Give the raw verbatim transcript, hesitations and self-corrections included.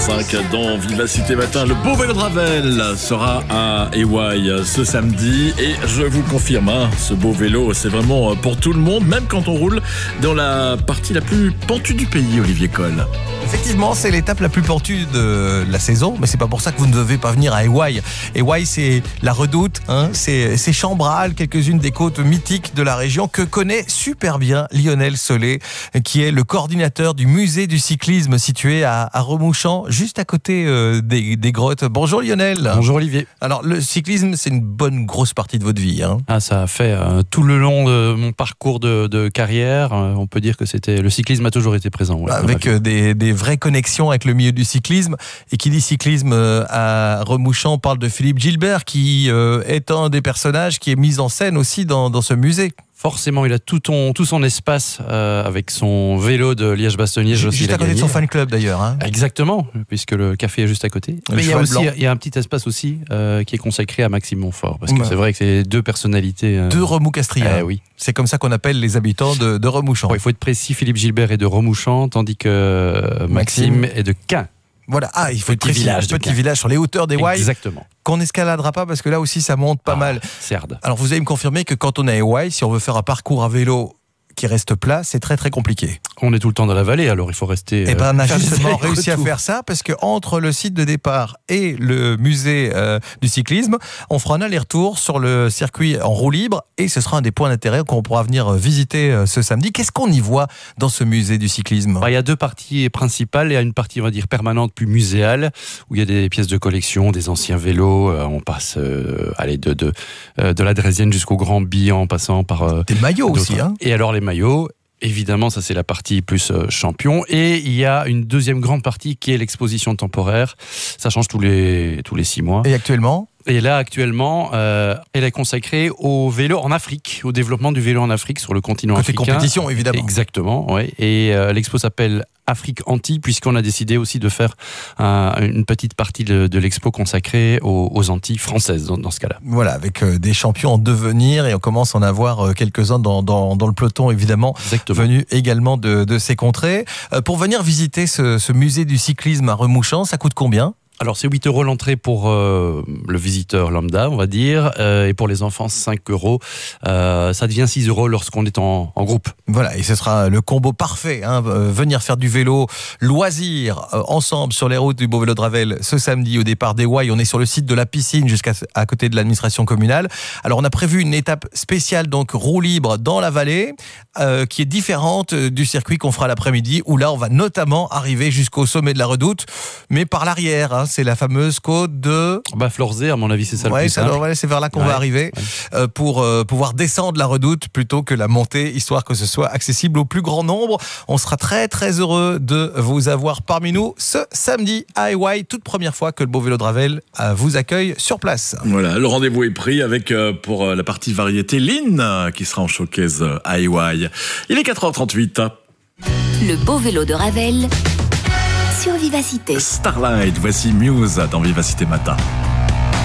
trente-cinq dans Vivacité Matin. Le beau vélo de Ravel sera à Ewaï ce samedi et je vous confirme, hein, ce beau vélo, c'est vraiment pour tout le monde, même quand on roule dans la partie la plus pentue du pays, Olivier Coll. Effectivement, c'est l'étape la plus pentue de la saison, mais c'est pas pour ça que vous ne devez pas venir à Ewaï. Ewaï, c'est la Redoute, hein, c'est, c'est Chambrales, quelques-unes des côtes mythiques de la région que connaît super bien Lionel Solé, qui est le coordinateur du musée du cyclisme situé à, à Remouchamps, juste à côté euh, des, des grottes. Bonjour Lionel. Bonjour Olivier. Alors le cyclisme, c'est une bonne grosse partie de votre vie, hein. Ah, ça a fait euh, tout le long de mon parcours de, de carrière. Euh, on peut dire que c'était le cyclisme a toujours été présent. Ouais, avec euh, des, des vraies connexions avec le milieu du cyclisme. Et qui dit cyclisme euh, à Remouchamps, on parle de Philippe Gilbert, qui euh, est un des personnages qui est mis en scène aussi dans, dans ce musée. Forcément, il a tout, ton, tout son espace euh, avec son vélo de Liège-Bastogne-Liège. Juste, juste à côté de son fan club d'ailleurs, hein. Exactement, puisque le café est juste à côté. Le Mais il y, a aussi, blanc. il y a un petit espace aussi euh, qui est consacré à Maxime Montfort. Parce que ouais. c'est vrai que c'est deux personnalités. Euh... Deux Remous-Castriens. Eh, oui. C'est comme ça qu'on appelle les habitants de, de Remouchamps. Ouais, il faut être précis, Philippe Gilbert est de Remouchamps, tandis que euh, Maxime, Maxime est de Caen. Voilà, ah, il faut petit être précis, village, petit village sur les hauteurs des Ewaï. Exactement. Qu'on n'escaladera pas parce que là aussi ça monte pas ah, mal. Certes. Alors vous allez me confirmer que quand on est à Ewaï, si on veut faire un parcours à vélo qui reste plat, c'est très très compliqué. On est tout le temps dans la vallée, alors il faut rester... Eh ben, on a justement des réussi à faire ça, parce que entre le site de départ et le musée euh, du cyclisme, on fera un aller-retour sur le circuit en roue libre, et ce sera un des points d'intérêt qu'on pourra venir visiter euh, ce samedi. Qu'est-ce qu'on y voit dans ce musée du cyclisme ? bah, Il y a deux parties principales, il y a une partie, on va dire, permanente, plus muséale, où il y a des pièces de collection, des anciens vélos, euh, on passe euh, allez, de, de, euh, de la Drésienne jusqu'au Grand Bi, en passant par... Euh, des maillots aussi, hein. Et alors les maillots, évidemment, ça c'est la partie plus euh, champion. Et il y a une deuxième grande partie qui est l'exposition temporaire. Ça change tous les, tous les six mois. Et actuellement ? Et là, actuellement, euh, elle est consacrée au vélo en Afrique, au développement du vélo en Afrique sur le continent Côté africain. Côté compétition, évidemment. Exactement, ouais. Et euh, l'expo s'appelle Afrique Antilles, puisqu'on a décidé aussi de faire un, une petite partie de, de l'expo consacrée aux, aux Antilles françaises, dans, dans ce cas-là. Voilà, avec euh, des champions en devenir, et on commence à en avoir euh, quelques-uns dans, dans, dans le peloton, évidemment, Exactement. venus également de, de ces contrées. Euh, pour venir visiter ce, ce musée du cyclisme à Remouchamps, ça coûte combien ? Alors c'est huit euros l'entrée pour euh, le visiteur lambda, on va dire, euh, et pour les enfants cinq euros. Euh, ça devient six euros lorsqu'on est en, en groupe. Voilà, et ce sera le combo parfait, hein, euh, venir faire du vélo, loisir, euh, ensemble sur les routes du beau vélo de Ravel ce samedi au départ d'Ewaï. On est sur le site de la piscine jusqu'à à côté de l'administration communale. Alors on a prévu une étape spéciale, donc roue libre dans la vallée, euh, qui est différente du circuit qu'on fera l'après-midi, où là on va notamment arriver jusqu'au sommet de la Redoute, mais par l'arrière, hein. C'est la fameuse côte de... Bah, Florzé, à mon avis, c'est ça ouais, le plus ça simple. doit, c'est vers là qu'on ouais, va arriver ouais. euh, pour euh, pouvoir descendre la Redoute plutôt que la montée, histoire que ce soit accessible au plus grand nombre. On sera très très heureux de vous avoir parmi nous ce samedi à Ewaï, toute première fois que le beau vélo de Ravel euh, vous accueille sur place. Voilà, le rendez-vous est pris avec, euh, pour euh, la partie variété, Lynn, euh, qui sera en showcase euh, à Ewaï. Il est quatre heures trente-huit. Le beau vélo de Ravel sur Vivacité. Starlight, voici Muse dans Vivacité Matin.